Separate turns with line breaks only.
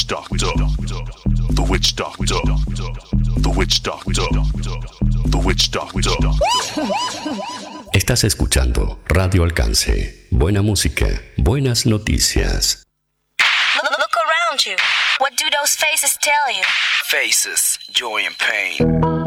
Doctor. The Witch Doctor. The Witch Doctor. The Witch Doctor.
Estás escuchando Radio Alcance. Buena música, buenas noticias.
Look around you. What do those faces tell you?
Faces, joy and pain.